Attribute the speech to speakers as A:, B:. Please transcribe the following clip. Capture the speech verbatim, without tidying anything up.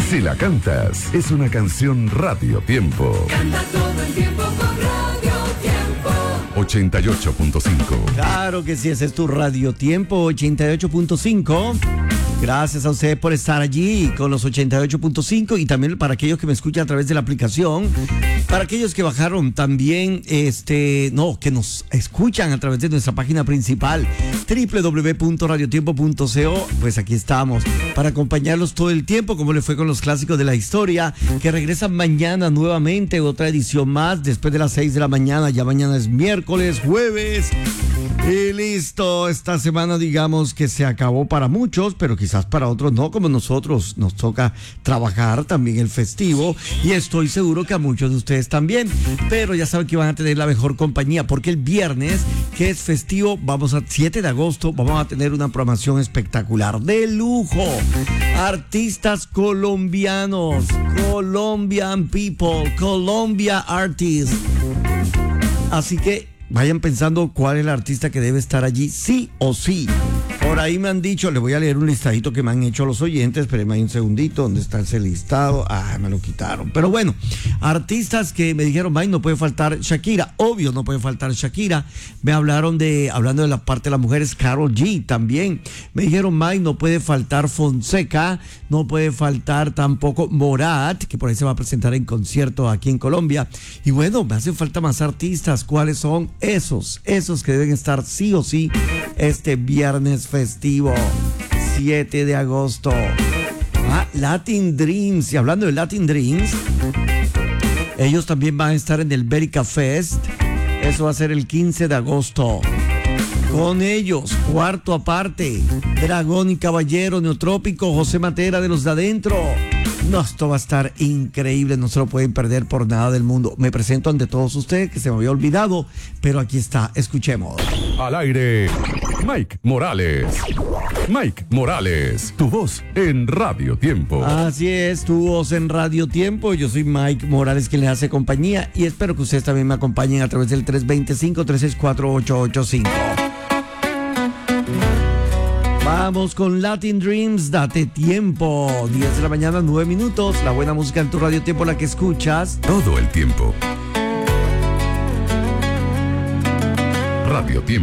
A: Si la cantas, es una canción Radio Tiempo.
B: Canta todo el tiempo con Radio Tiempo.
A: ochenta y ocho punto cinco.
C: Claro que sí, ese es tu Radio Tiempo ochenta y ocho punto cinco. Gracias a ustedes por estar allí con los ochenta y ocho punto cinco y también para aquellos que me escuchan a través de la aplicación, para aquellos que bajaron también, este, no, que nos escuchan a través de nuestra página principal, doble u doble u doble u punto radio tiempo punto co. Pues aquí estamos para acompañarlos todo el tiempo, como le fue con los clásicos de la historia, que regresan mañana nuevamente, otra edición más, después de las seis de la mañana. Ya mañana es miércoles, jueves. Y listo, esta semana digamos que se acabó para muchos, pero quizás para otros no, como nosotros nos toca trabajar también el festivo y estoy seguro que a muchos de ustedes también, pero ya saben que van a tener la mejor compañía porque el viernes, que es festivo, vamos a siete de agosto, vamos a tener una programación espectacular, de lujo, artistas colombianos, Colombian people, Colombia artists, así que vayan pensando cuál es el artista que debe estar allí, sí o sí. Por ahí me han dicho, le voy a leer un listadito que me han hecho los oyentes, espérenme ahí un segundito, ¿dónde está ese listado? Ah, me lo quitaron. Pero bueno, artistas que me dijeron, Mike, no puede faltar Shakira, obvio no puede faltar Shakira. Me hablaron de, hablando de la parte de las mujeres, Karol G también. Me dijeron, Mike, no puede faltar Fonseca, no puede faltar tampoco Morat, que por ahí se va a presentar en concierto aquí en Colombia. Y bueno, me hacen falta más artistas. ¿Cuáles son esos? Esos que deben estar sí o sí este viernes festivo, siete de agosto. Ah, Latin Dreams. Y hablando de Latin Dreams, ellos también van a estar en el Berica Fest. Eso va a ser el quince de agosto. Con ellos, cuarto aparte, Dragón y Caballero, Neotrópico, José Matera de los de adentro. No, esto va a estar increíble, no se lo pueden perder por nada del mundo. Me presento ante todos ustedes, que se me había olvidado, pero aquí está, escuchemos.
A: Al aire, Mike Morales. Mike Morales, tu voz en Radio Tiempo.
C: Así es, tu voz en Radio Tiempo. Yo soy Mike Morales, quien le hace compañía, y espero que ustedes también me acompañen a través del tres dos cinco, tres seis cuatro, ocho ocho cinco. Vamos con Latin Dreams, date tiempo. diez de la mañana, nueve minutos. La buena música en tu Radio Tiempo, la que escuchas
A: Todo el tiempo. Radio Tiempo.